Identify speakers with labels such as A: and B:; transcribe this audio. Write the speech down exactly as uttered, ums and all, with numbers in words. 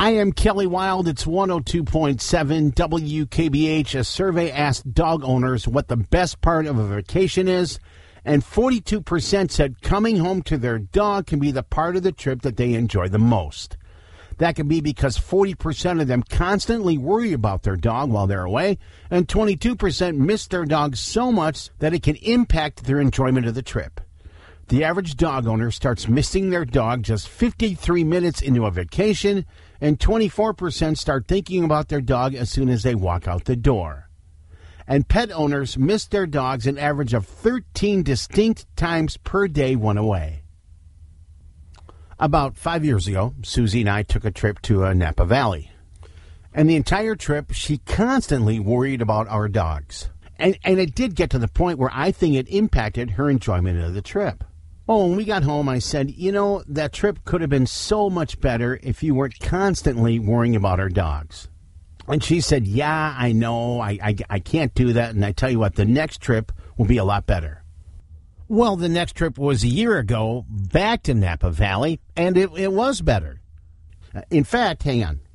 A: I am Kelly Wild. It's one oh two point seven W K B H. A survey asked dog owners what the best part of a vacation is, and forty-two percent said coming home to their dog can be the part of the trip that they enjoy the most. That can be because forty percent of them constantly worry about their dog while they're away, and twenty-two percent miss their dog so much that it can impact their enjoyment of the trip. The average dog owner starts missing their dog just fifty-three minutes into a vacation, and twenty-four percent start thinking about their dog as soon as they walk out the door. And pet owners miss their dogs an average of thirteen distinct times per day when away. About five years ago, Susie and I took a trip to uh, Napa Valley. And the entire trip, she constantly worried about our dogs. And, and it did get to the point where I think it impacted her enjoyment of the trip. Oh, when we got home, I said, you know, that trip could have been so much better if you weren't constantly worrying about our dogs. And she said, yeah, I know, I, I, I can't do that. And I tell you what, the next trip will be a lot better. Well, the next trip was a year ago, back to Napa Valley, and it, it was better. In fact, hang on,